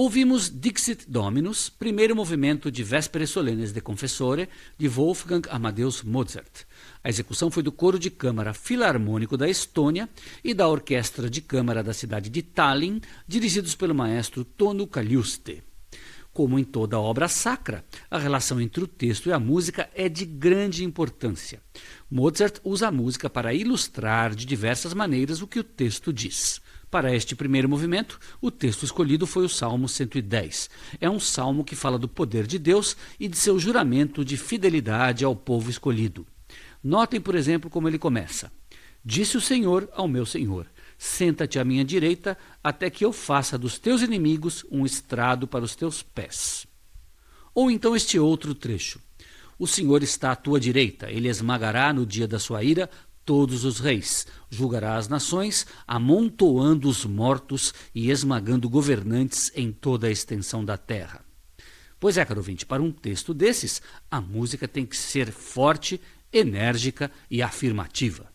Ouvimos Dixit Dominus, primeiro movimento de Vespere Solenes de Confessore, de Wolfgang Amadeus Mozart. A execução foi do Coro de Câmara Filarmônico da Estônia e da Orquestra de Câmara da cidade de Tallinn, dirigidos pelo maestro Tonu Kaljuste. Como em toda obra sacra, a relação entre o texto e a música é de grande importância. Mozart usa a música para ilustrar de diversas maneiras o que o texto diz. Para este primeiro movimento, o texto escolhido foi o Salmo 110. É um salmo que fala do poder de Deus e de seu juramento de fidelidade ao povo escolhido. Notem, por exemplo, como ele começa. Disse o Senhor ao meu Senhor, senta-te à minha direita, até que eu faça dos teus inimigos um estrado para os teus pés. Ou então este outro trecho. O Senhor está à tua direita, ele esmagará no dia da sua ira todos os reis, julgará as nações, amontoando os mortos e esmagando governantes em toda a extensão da terra. Pois é, caro ouvinte, para um texto desses, a música tem que ser forte, enérgica e afirmativa.